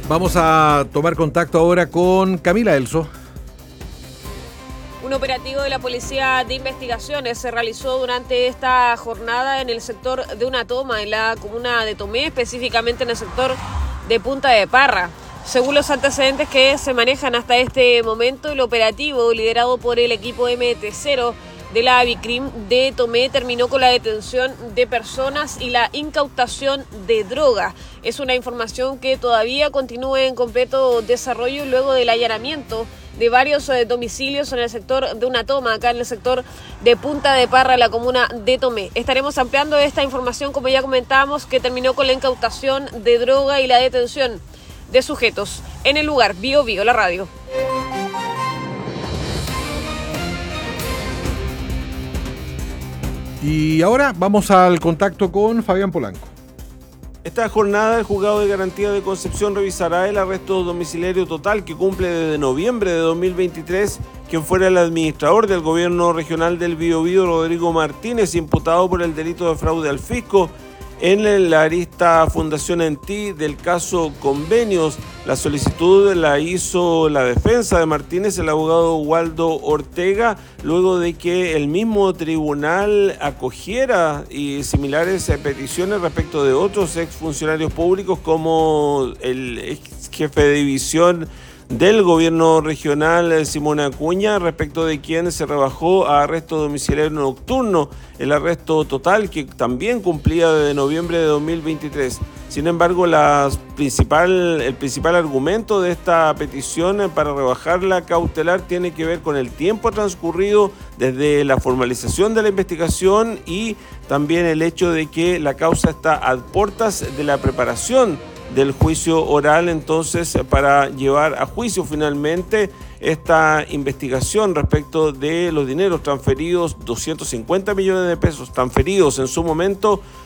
Vamos a tomar contacto ahora con Camila Elso. Un operativo de la Policía de Investigaciones se realizó durante esta jornada en el sector de una toma en la comuna de Tomé, específicamente en el sector de Punta de Parra. Según los antecedentes que se manejan hasta este momento, el operativo liderado por el equipo MT0 de la Bicrim de Tomé terminó con la detención de personas y la incautación de droga. Es una información que todavía continúa en completo desarrollo luego del allanamiento de varios domicilios en el sector de una toma, acá en el sector de Punta de Parra, en la comuna de Tomé. Estaremos ampliando esta información, como ya comentábamos, que terminó con la incautación de droga y la detención de sujetos en el lugar. Bio Bio, la radio. Y ahora vamos al contacto con Fabián Polanco. Esta jornada el Juzgado de Garantía de Concepción revisará el arresto domiciliario total que cumple desde noviembre de 2023 quien fuera el administrador del gobierno regional del Biobío, Rodrigo Martínez, imputado por el delito de fraude al fisco en la arista Fundación Enti del caso Convenios. La solicitud la hizo la defensa de Martínez, el abogado Waldo Ortega, luego de que el mismo tribunal acogiera y similares peticiones respecto de otros exfuncionarios públicos como el ex jefe de división del gobierno regional, Simón Acuña, respecto de quien se rebajó a arresto domiciliario nocturno, el arresto total que también cumplía desde noviembre de 2023. Sin embargo, el principal argumento de esta petición para rebajar la cautelar tiene que ver con el tiempo transcurrido desde la formalización de la investigación y también el hecho de que la causa está a puertas de la preparación del juicio oral, entonces, para llevar a juicio finalmente esta investigación respecto de los dineros transferidos, 250 millones de pesos transferidos en su momento